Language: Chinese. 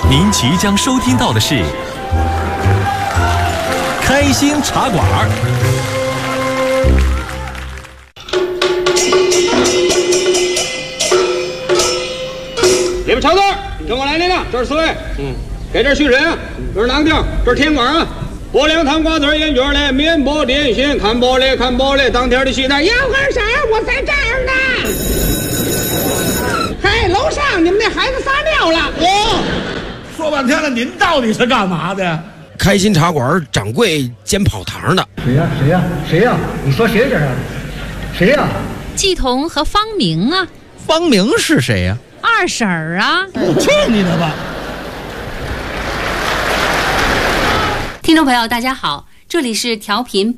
您即将收听到的是开心茶馆。 你们朝队，跟我来，领导，这是4位。给这续人，这是哪个地儿？这是天馆啊。播两汤瓜子烟卷嘞，面包点心，看玻璃，当天的戏台。杨二婶，我在这儿呢。嘿，楼上你们那孩子撒尿了。 说半天了，您到底是干嘛的？ 开心茶馆掌柜兼跑堂的。 谁呀？你说谁这是？谁呀？ 季彤和方明啊。 方明是谁呀？ 二婶儿啊。 去你的吧！ 听众朋友大家好，这里是调频